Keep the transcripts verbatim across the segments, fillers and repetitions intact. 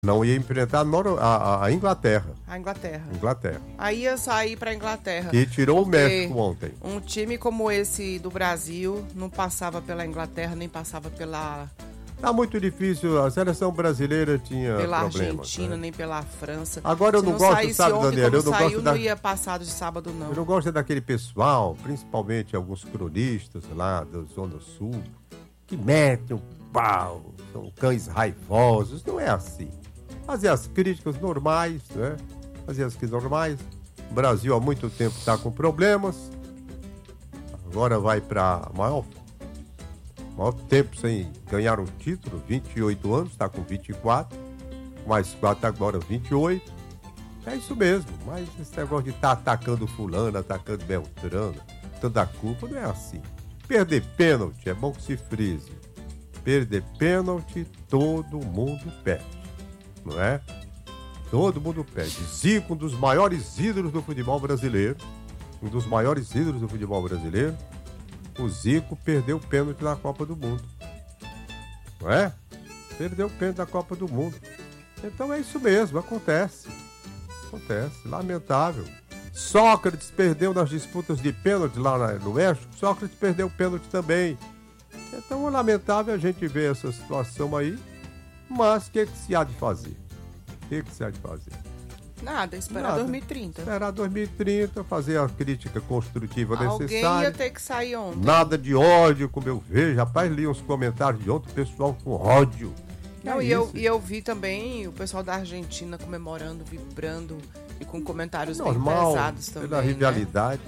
Não ia enfrentar a, Nor- a, a Inglaterra. A Inglaterra. Inglaterra. Aí ia sair pra Inglaterra. E tirou o Porque México ontem. Um time como esse do Brasil não passava pela Inglaterra, nem passava pela, Tá muito difícil, a seleção brasileira tinha pela problemas, Argentina, né? nem pela França. Agora eu Se não gosto, saísse sabe, ontem, Daniela, como eu não saiu, gosto da- não ia passado de sábado, não. Eu não gosto é daquele pessoal, principalmente alguns cronistas lá da Zona Sul, que metem um pau, são cães raivosos. Não é assim. Fazer as críticas normais, né? Fazer as críticas normais. O Brasil há muito tempo está com problemas. Agora vai para maior, maior tempo sem ganhar um título, vinte e oito anos, está com vinte e quatro. Mais quatro agora, vinte e oito. É isso mesmo, mas esse negócio de estar tá atacando fulano, atacando Beltrano, toda a culpa, não é assim. Perder pênalti, é bom que se frise. Perder pênalti, todo mundo perde, não é? Todo mundo perde. Zico, um dos maiores ídolos do futebol brasileiro, um dos maiores ídolos do futebol brasileiro, o Zico perdeu o pênalti na Copa do Mundo, não é? Perdeu o pênalti na Copa do Mundo. Então é isso mesmo, acontece. Acontece, lamentável. Sócrates perdeu nas disputas de pênalti lá no México. Sócrates perdeu o pênalti também. Então é lamentável a gente ver essa situação aí. Mas o que, que se há de fazer? O que, que se há de fazer? Nada, esperar Nada. dois mil e trinta. Esperar dois mil e trinta, fazer a crítica construtiva Alguém necessária. ia ter que sair ontem. Nada de ódio, como eu vejo. Rapaz, li uns comentários de ontem, pessoal com ódio. Não, É e, eu, isso. e eu vi também o pessoal da Argentina comemorando, vibrando e com comentários Normal, bem pesados também. pela né? rivalidade.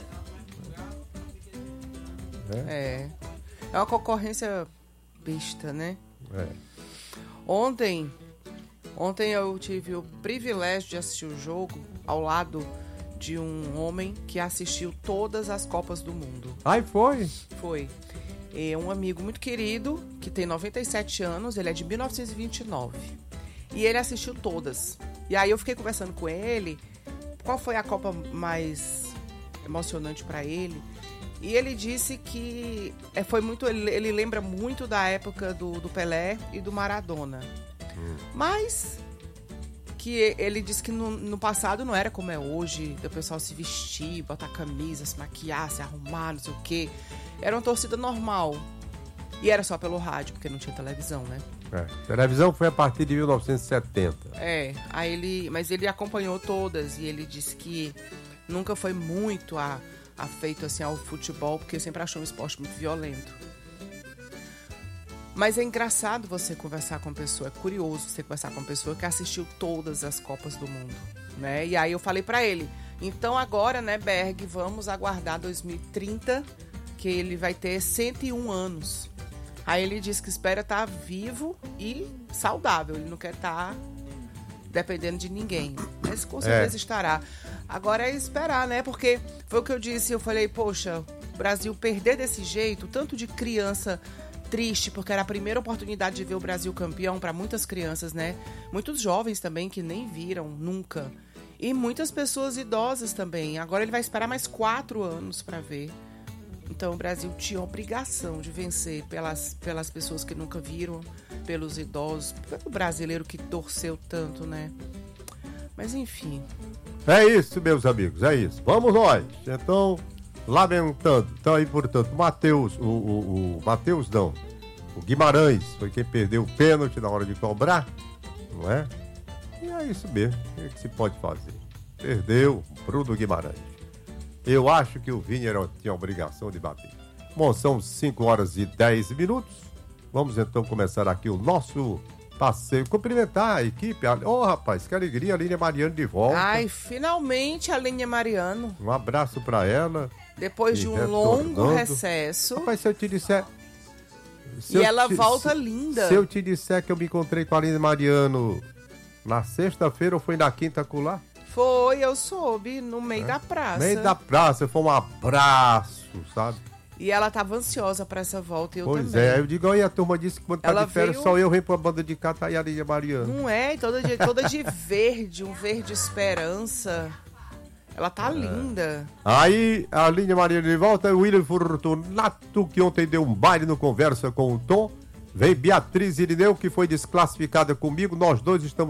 É. É uma concorrência besta, né? É. Ontem, ontem eu tive o privilégio de assistir o jogo ao lado de um homem que assistiu todas as Copas do Mundo. Aí foi. Foi é um amigo muito querido, que tem noventa e sete anos, ele é de mil novecentos e vinte e nove. E ele assistiu todas. E aí eu fiquei conversando com ele, qual foi a Copa mais emocionante para ele. E ele disse que é, foi muito, ele, ele lembra muito da época do, do Pelé e do Maradona. Hum. Mas que ele disse que no, no passado não era como é hoje, do pessoal se vestir, botar camisa, se maquiar, se arrumar, não sei o quê. Era uma torcida normal. E era só pelo rádio, porque não tinha televisão, né? É. Televisão foi a partir de mil novecentos e setenta. É, aí ele, mas ele acompanhou todas e ele disse que nunca foi muito a, afeito assim, ao futebol, porque sempre achou um esporte muito violento. Mas é engraçado você conversar com uma pessoa, é curioso você conversar com uma pessoa que assistiu todas as Copas do Mundo, né? E aí eu falei pra ele, então agora, né, Berg, vamos aguardar dois mil e trinta, que ele vai ter cento e um anos. Aí ele disse que espera estar vivo e saudável, ele não quer estar dependendo de ninguém, mas com certeza é. estará. Agora é esperar, né? Porque foi o que eu disse, eu falei, poxa, o Brasil perder desse jeito, tanto de criança triste, porque era a primeira oportunidade de ver o Brasil campeão para muitas crianças, né? Muitos jovens também que nem viram nunca. E muitas pessoas idosas também. Agora ele vai esperar mais quatro anos para ver. Então o Brasil tinha a obrigação de vencer pelas, pelas pessoas que nunca viram, pelos idosos, pelo brasileiro que torceu tanto, né? Mas enfim. É isso, meus amigos, é isso. Vamos nós. Então, lamentando. Então aí, portanto, o Matheus, o, o, o Matheus não, o Guimarães foi quem perdeu o pênalti na hora de cobrar, não é? E é isso mesmo. O que, é que se pode fazer? Perdeu Bruno Guimarães. Eu acho que o Vini era, tinha a obrigação de bater. Bom, são cinco horas e dez minutos. Vamos então começar aqui o nosso passeio. Cumprimentar a equipe. Ô, oh, rapaz, que alegria, a Aline Mariano de volta. Ai, finalmente a Aline Mariano. Um abraço pra ela. Depois de um retornando. longo recesso. Rapaz, se eu te disser... Se e ela te, volta se, linda. Se eu te disser que eu me encontrei com a Aline Mariano na sexta-feira ou foi na quinta acolá? Foi, eu soube, no meio é. da praça. No meio da praça, foi um abraço, sabe? E ela tava ansiosa pra essa volta e eu pois também. Pois é, eu digo, aí a turma disse que quando tá ela de férias, veio... só eu venho pra banda de cá, tá aí a Aline Mariano. Não é, toda de, toda de verde, um verde esperança. Ela tá é. linda. Aí, a Aline Mariano de volta, o William Fortunato, que ontem deu um baile no Conversa com o Tom. Vem Beatriz Irineu, que foi desclassificada comigo, nós dois estamos